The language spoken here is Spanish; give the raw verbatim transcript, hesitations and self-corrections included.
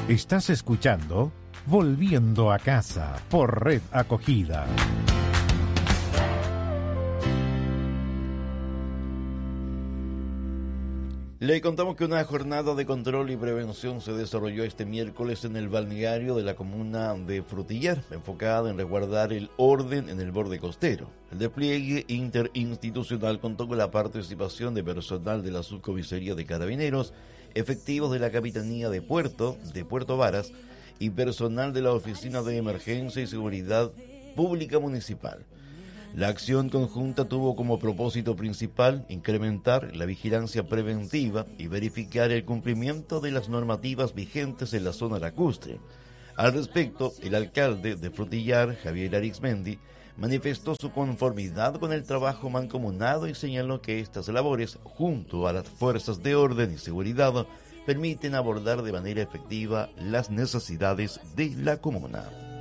Estás escuchando Volviendo a Casa por Red Acogida. Le contamos que una jornada de control y prevención se desarrolló este miércoles en el balneario de la comuna de Frutillar, enfocada en resguardar el orden en el borde costero. El despliegue interinstitucional contó con la participación de personal de la Subcomisaría de Carabineros, efectivos de la Capitanía de Puerto, de Puerto Varas, y personal de la Oficina de Emergencia y Seguridad Pública Municipal. La acción conjunta tuvo como propósito principal incrementar la vigilancia preventiva y verificar el cumplimiento de las normativas vigentes en la zona lacustre. Al respecto, el alcalde de Frutillar, Javier Arismendi, manifestó su conformidad con el trabajo mancomunado y señaló que estas labores, junto a las fuerzas de orden y seguridad, permiten abordar de manera efectiva las necesidades de la comuna.